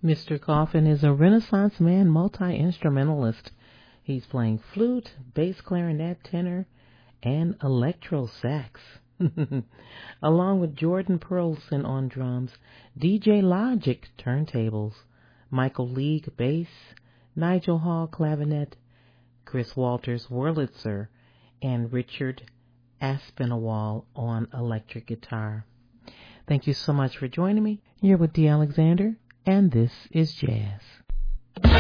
Mr. Coffin is a Renaissance man multi-instrumentalist. He's playing flute, bass clarinet, tenor, and electro sax. Along with Jordan Perlson on drums, DJ Logic turntables, Michael League bass, Nigel Hall clavinet, Chris Walters Wurlitzer, and Richard Aspinwall on electric guitar. Thank you so much for joining me. You're with Dee Alexander, and this is Jazz.